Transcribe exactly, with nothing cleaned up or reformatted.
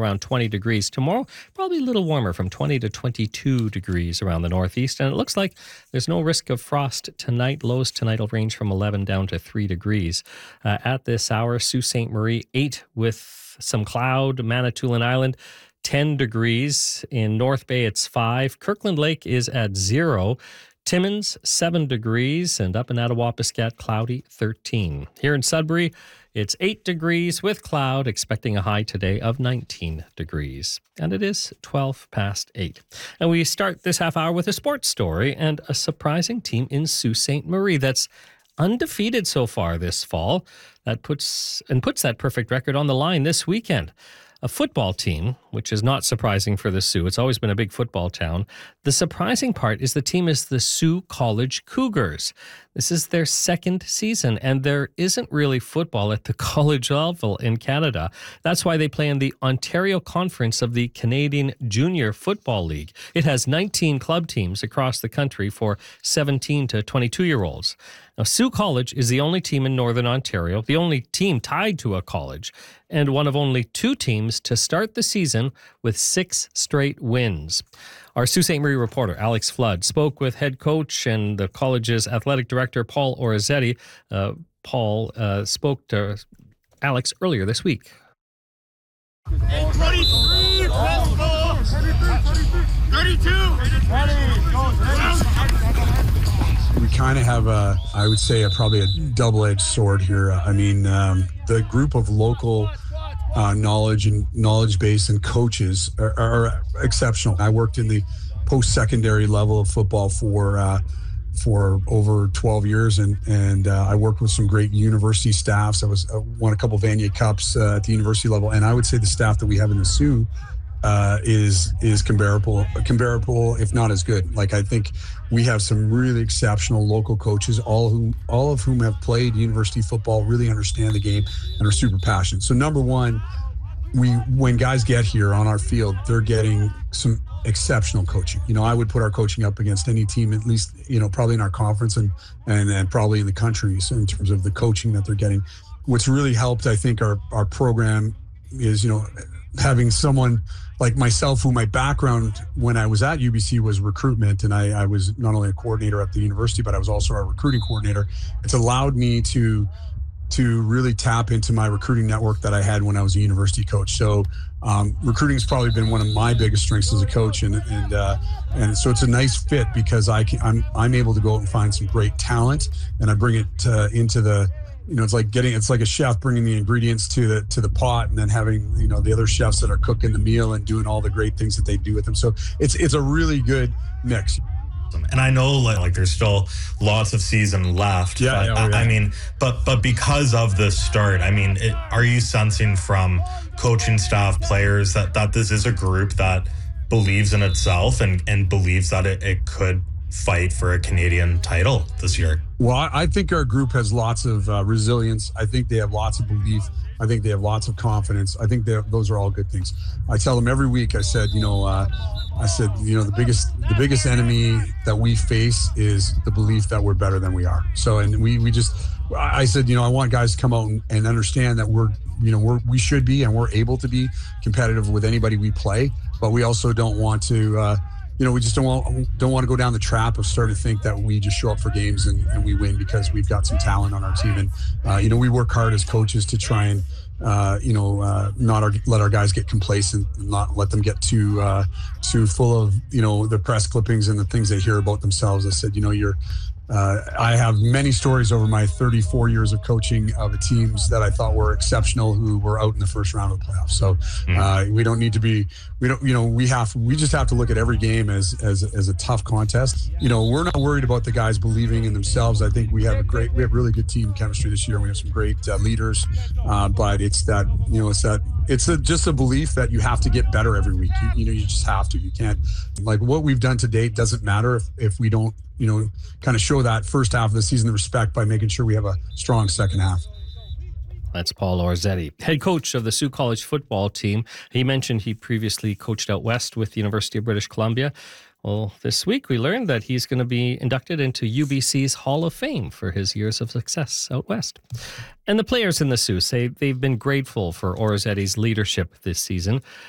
around twenty degrees. Tomorrow, probably a little warmer from twenty to twenty-two degrees around the northeast. And it looks like there's no risk of frost tonight. Lows tonight will range from eleven down to three degrees. Uh, at this hour, Sault Ste. Marie, eight with some cloud. Manitoulin Island, ten degrees. In North Bay, it's five. Kirkland Lake is at zero. Timmins, seven degrees. And up in Attawapiskat, cloudy, thirteen. Here in Sudbury, it's eight degrees with cloud, expecting a high today of nineteen degrees. And it is twelve past eight. And we start this half hour with a sports story and a surprising team in Sault Ste. Marie that's undefeated so far this fall. That puts and puts that perfect record on the line this weekend. A football team, which is not surprising for the Sioux. It's always been a big football town. The surprising part is the team is the Sault College Cougars. This is their second season, and there isn't really football at the college level in Canada. That's why they play in the Ontario Conference of the Canadian Junior Football League. It has nineteen club teams across the country for seventeen to twenty-two-year-olds. Now, Sault College is the only team in Northern Ontario, the only team tied to a college, and one of only two teams to start the season with six straight wins. Our Sault Ste. Marie reporter, Alex Flood, spoke with head coach and the college's athletic director, Paul Orazietti. Uh, Paul uh, spoke to Alex earlier this week. twenty-three, thirty-two, we kind of have a, I would say, a, probably a double-edged sword here. I mean, um, the group of local uh, knowledge and knowledge base and coaches are, are exceptional. I worked in the post-secondary level of football for uh, for over twelve years, and and uh, I worked with some great university staffs. I was uh, won a couple Vanier Cups uh, at the university level, and I would say the staff that we have in the Sioux uh, is is comparable, comparable if not as good. Like, I think we have some really exceptional local coaches, all who all of whom have played university football, really understand the game, and are super passionate. So number one, we when guys get here on our field, they're getting some exceptional coaching. You know, I would put our coaching up against any team, at least, you know, probably in our conference and and, and probably in the country. So in terms of the coaching that they're getting, what's really helped, I think, our our program is, you know, having someone like myself, who my background when I was at U B C was recruitment, and I, I was not only a coordinator at the university, but I was also our recruiting coordinator. It's allowed me to to really tap into my recruiting network that I had when I was a university coach. So um, recruiting has probably been one of my biggest strengths as a coach, and and uh, and so it's a nice fit because I can, I'm I'm able to go out and find some great talent, and I bring it uh, into the. You know, it's like getting, it's like a chef bringing the ingredients to the to the pot, and then having, you know, the other chefs that are cooking the meal and doing all the great things that they do with them. So it's it's a really good mix. And I know like, like there's still lots of season left. Yeah, but, yeah, oh, yeah. I, I mean, but but because of the start, I mean, it, are you sensing from coaching staff, players that, that this is a group that believes in itself and, and believes that it, it could fight for a Canadian title this year? Well, I think our group has lots of uh, resilience. I think they have lots of belief. I think they have lots of confidence. I think that those are all good things. I tell them every week, I said, you know, uh, I said, you know, the biggest the biggest enemy that we face is the belief that we're better than we are. So, and we we just, I said, you know, I want guys to come out and, and understand that we're, you know, we're, we should be and we're able to be competitive with anybody we play, but we also don't want to, uh, you know, we just don't want don't want to go down the trap of starting to think that we just show up for games and, and we win because we've got some talent on our team. And, uh, you know, we work hard as coaches to try and, uh, you know, uh, not our, let our guys get complacent, and not let them get too, uh, too full of, you know, the press clippings and the things they hear about themselves. I said, you know, you're, Uh, I have many stories over my thirty-four years of coaching of teams that I thought were exceptional who were out in the first round of the playoffs. So uh, we don't need to be, we don't, you know, we have, we just have to look at every game as, as, as a tough contest. You know, we're not worried about the guys believing in themselves. I think we have a great, we have really good team chemistry this year. We have some great uh, leaders, uh, but it's that, you know, it's that, it's a, just a belief that you have to get better every week. You, you know, you just have to, you can't, like what we've done to date doesn't matter if, if we don't, you know, kind of show that first half of the season the respect by making sure we have a strong second half. That's Paul Orazietti, head coach of the Sault College football team. He mentioned he previously coached out west with the University of British Columbia. Well, this week we learned that he's going to be inducted into U B C's Hall of Fame for his years of success out west. And the players in the Sault say they've been grateful for Orazzetti's leadership this season.